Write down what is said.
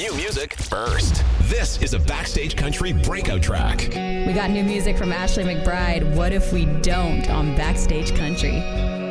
new music first. This is a Backstage Country breakout track. We got new music from Ashley McBryde, What If We Don't, on Backstage Country.